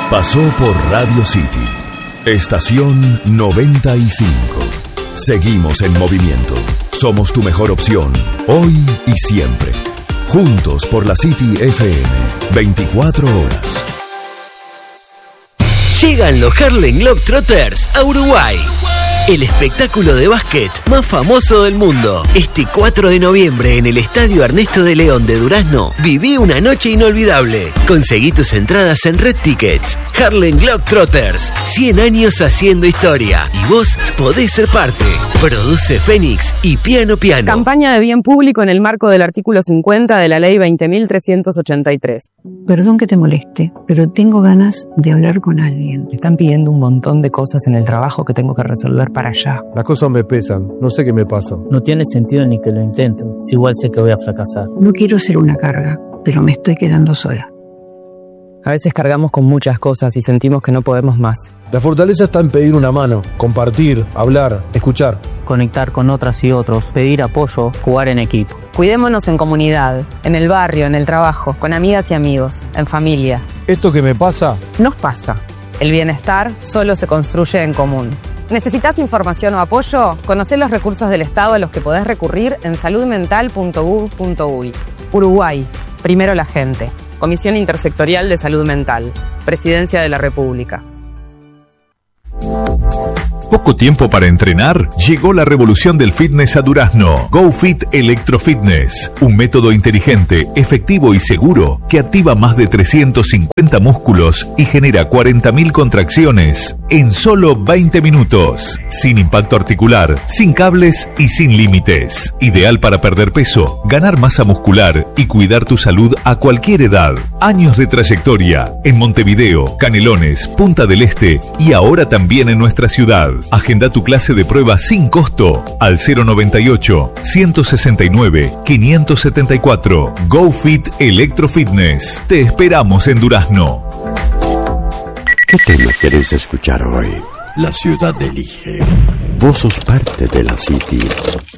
Pasó por Radio City. Estación 95. Seguimos en movimiento. Somos tu mejor opción, hoy y siempre. Juntos por la City FM. 24 horas. Llegan los Harlem Globetrotters a Uruguay. El espectáculo de básquet más famoso del mundo. Este 4 de noviembre en el Estadio Ernesto de León de Durazno, viví una noche inolvidable. Conseguí tus entradas en Red Tickets. Harlem Globetrotters, 100 años haciendo historia. Y vos podés ser parte. Produce Fénix y Piano Piano. Campaña de bien público en el marco del artículo 50 de la ley 20.383. Perdón que te moleste, pero tengo ganas de hablar con alguien. Me están pidiendo un montón de cosas en el trabajo que tengo que resolver para allá. Las cosas me pesan, no sé qué me pasa. No tiene sentido ni que lo intenten, si igual sé que voy a fracasar. No quiero ser una carga, pero me estoy quedando sola. A veces cargamos con muchas cosas y sentimos que no podemos más. La fortaleza está en pedir una mano, compartir, hablar, escuchar. Conectar con otras y otros, pedir apoyo, jugar en equipo. Cuidémonos en comunidad, en el barrio, en el trabajo, con amigas y amigos, en familia. Esto que me pasa, Nos pasa. El bienestar solo se construye en común. ¿Necesitas información o apoyo? Conocé los recursos del Estado a los que podés recurrir en saludmental.gov.uy. Uruguay, primero la gente. Comisión Intersectorial de Salud Mental. Presidencia de la República. ¿Poco tiempo para entrenar? Llegó la revolución del fitness a Durazno. GoFit Electrofitness. Un método inteligente, efectivo y seguro que activa más de 350 músculos y genera 40.000 contracciones en solo 20 minutos. Sin impacto articular, sin cables y sin límites. Ideal para perder peso, ganar masa muscular y cuidar tu salud a cualquier edad. Años de trayectoria en Montevideo, Canelones, Punta del Este y ahora también en nuestra ciudad. Agenda tu clase de prueba sin costo al 098-169-574. GoFit Electrofitness. Te esperamos en Durazno. ¿Qué tema querés escuchar hoy? La ciudad elige. Vos sos parte de la City.